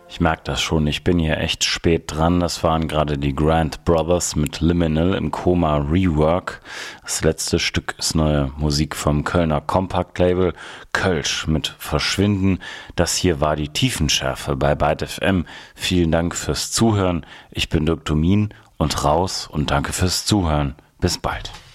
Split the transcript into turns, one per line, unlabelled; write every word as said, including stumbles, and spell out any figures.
Ich merke das schon, ich bin hier echt spät dran. Das waren gerade die Grand Brothers mit Liminal im Koma Rework. Das letzte Stück ist neue Musik vom Kölner Kompakt-Label Kölsch mit Verschwinden. Das hier war die Tiefenschärfe bei Byte F M. Vielen Dank fürs Zuhören. Ich bin Dirk Domin und raus und danke fürs Zuhören. Bis bald.